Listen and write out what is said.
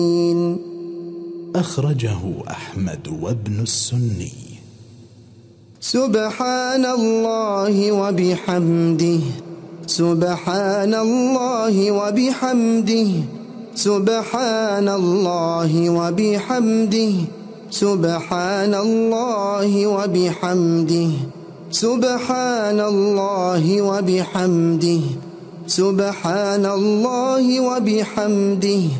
أخرجه أحمد وابن السني. سبحان الله وبحمده، سبحان الله وبحمده، سبحان الله وبحمده، سبحان الله وبحمده، سبحان الله وبحمده، سبحان الله وبحمده.